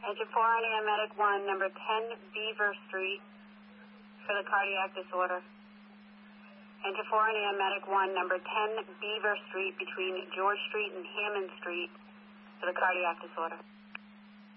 Engine 4 on AM Medic 1, number 10 Beaver Street for the cardiac disorder. Engine 4 on AM Medic 1, number 10 Beaver Street between George Street and Hammond Street for the cardiac disorder.